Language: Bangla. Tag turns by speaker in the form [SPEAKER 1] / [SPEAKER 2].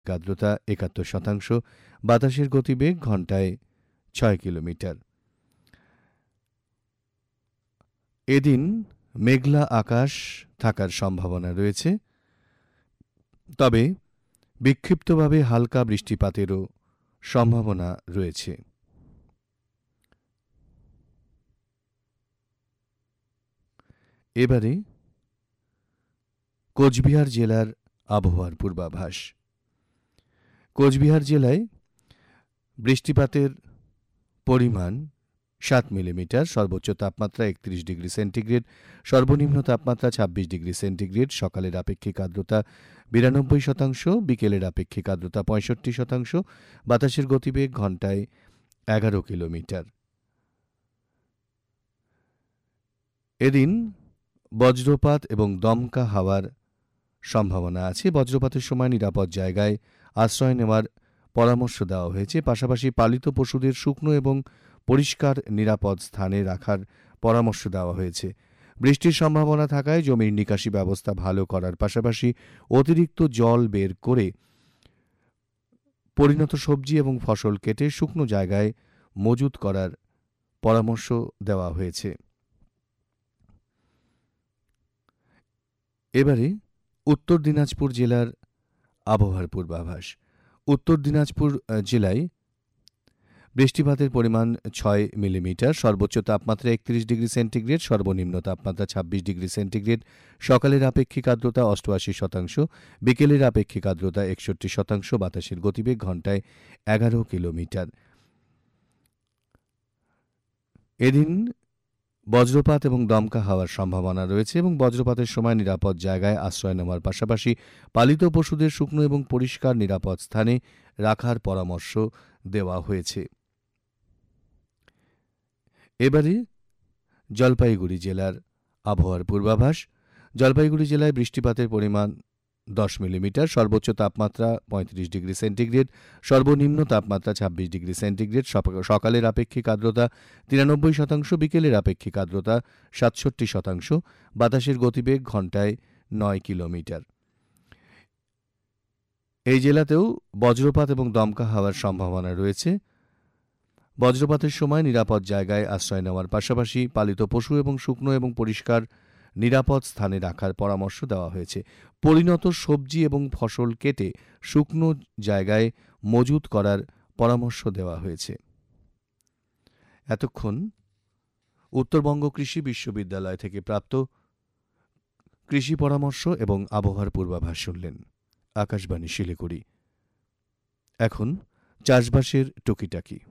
[SPEAKER 1] আর্দ্রতা ৭১%, বাতাসের গতিবেগ ঘন্টায় ৬ কিলোমিটার। এদিন মেঘলা আকাশ থাকার সম্ভাবনা রয়েছে, তবে বিক্ষিপ্তভাবে হালকা বৃষ্টিপাতেরও সম্ভাবনা রয়েছে। এবারে কোচবিহার জেলার আবহাওয়ার পূর্বাভাস। কোচবিহার জেলায় বৃষ্টিপাতের পরিমাণ ৭ মিলিমিটার, সর্বোচ্চ তাপমাত্রা ৩১ ডিগ্রি সেন্টিগ্রেড, সর্বনিম্ন তাপমাত্রা ২৬ ডিগ্রি সেন্টিগ্রেড। সকালের আপেক্ষিক আর্দ্রতা ৯২%, বিকেলের আপেক্ষিক আর্দ্রতা ৬৫%, বাতাসের গতিবেগ ঘন্টায় ১১ কিলোমিটার। এদিন বজ্রপাত এবং দমকা হাওয়ার সম্ভাবনা আছে। বজ্রপাতের সময় নিরাপদ জায়গায় আশ্রয় নেওয়ার পরামর্শ দেওয়া হয়েছে। পাশাপাশি পালিত পশুদের শুকনো এবং পরিষ্কার নিরাপদ স্থানে রাখার পরামর্শ দেওয়া হয়েছে। বৃষ্টির সম্ভাবনা থাকায় জমির নিকাশি ব্যবস্থা ভালো করার পাশাপাশি অতিরিক্ত জল বের করে পরিণত সবজি এবং ফসল কেটে শুকনো জায়গায় মজুত করার পরামর্শ দেওয়া হয়েছে। এবারে উত্তর দিনাজপুর জেলার আবহাওয়ার পূর্বাভাস। উত্তর দিনাজপুর জেলায় বৃষ্টিপাতের পরিমাণ ৬ মিলিমিটার, সর্বোচ্চ তাপমাত্রা ৩১ ডিগ্রি সেন্টিগ্রেড, সর্বনিম্ন তাপমাত্রা ২৬ ডিগ্রি সেন্টিগ্রেড। সকালের আপেক্ষিক আর্দ্রতা ৮৮%, বিকেলের আপেক্ষিক আর্দ্রতা ৬১%, বাতাসের গতিবেগ ঘন্টায় ১১ কিলোমিটার। এদিন বজ্রপাত এবং দমকা হাওয়ার সম্ভাবনা রয়েছে এবং বজ্রপাতের সময় নিরাপদ জায়গায় আশ্রয় নেওয়ার পাশাপাশি পালিত পশুদের শুকনো এবং পরিষ্কার নিরাপদ স্থানে রাখার পরামর্শ দেওয়া হয়েছে। এবারে জলপাইগুড়ি জেলার আবহাওয়ার পূর্বাভাস। জলপাইগুড়ি জেলায় বৃষ্টিপাতের পরিমাণ ১০ মিলিমিটার, সর্বোচ্চ তাপমাত্রা ৩৫ ডিগ্রি সেন্টিগ্রেড, সর্বনিম্ন তাপমাত্রা ২৬ ডিগ্রি সেন্টিগ্রেড। সকালের আপেক্ষিক আর্দ্রতা ৯৩%, বিকেলের আপেক্ষিক আর্দ্রতা ৬৭%, বাতাসের গতিবেগ ঘন্টায় ৯ কিলোমিটার। এই জেলাতেও বজ্রপাত এবং দমকা হাওয়ার সম্ভাবনা রয়েছে। বজ্রপাতের সময় নিরাপদ জায়গায় আশ্রয় নেওয়ার পাশাপাশি পালিত পশু এবং শুকনো এবং পরিষ্কার নিরাপদ স্থানে রাখার পরামর্শ দেওয়া হয়েছে। পরিণত সবজি এবং ফসল কেটে শুকনো জায়গায় মজুত করার পরামর্শ দেওয়া হয়েছে। এতক্ষণ উত্তরবঙ্গ কৃষি বিশ্ববিদ্যালয় থেকে প্রাপ্ত কৃষি পরামর্শ এবং আবহাওয়ার পূর্বাভাস শুনলেন। আকাশবাণী শিলিগুড়ি। এখন চাষবাসের টুকিটাকি।